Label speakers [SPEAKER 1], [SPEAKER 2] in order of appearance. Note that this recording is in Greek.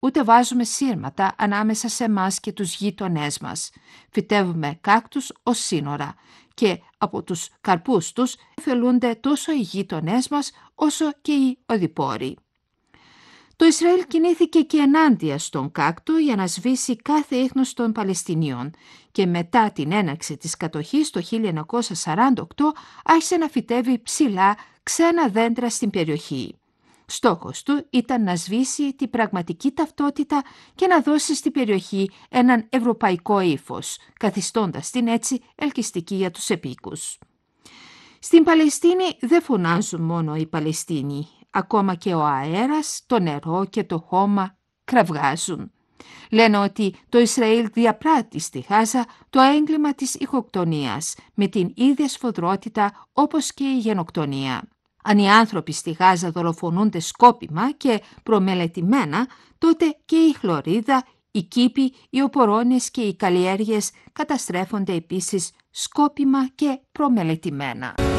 [SPEAKER 1] ούτε βάζουμε σύρματα ανάμεσα σε εμάς και τους γείτονές μας. Φυτεύουμε κάκτους ως σύνορα και από τους καρπούς τους ωφελούνται τόσο οι γείτονές μας όσο και οι οδηπόροι. Το Ισραήλ κινήθηκε και ενάντια στον κάκτο για να σβήσει κάθε ίχνος των Παλαιστινίων και μετά την έναρξη της κατοχής το 1948 άρχισε να φυτεύει ψηλά ξένα δέντρα στην περιοχή. Στόχος του ήταν να σβήσει την πραγματική ταυτότητα και να δώσει στην περιοχή έναν ευρωπαϊκό ύφος, καθιστώντας την έτσι ελκυστική για τους επίκους. Στην Παλαιστίνη δεν φωνάζουν μόνο οι Παλαιστίνοι, ακόμα και ο αέρας, το νερό και το χώμα κραυγάζουν. Λένε ότι το Ισραήλ διαπράττει στη Γάζα το έγκλημα της ηχοκτονίας με την ίδια σφοδρότητα όπως και η γενοκτονία. Αν οι άνθρωποι στη Γάζα δολοφονούνται σκόπιμα και προμελετημένα, τότε και η χλωρίδα, οι κήποι, οι οπορώνες και οι καλλιέργειες καταστρέφονται επίσης σκόπιμα και προμελετημένα.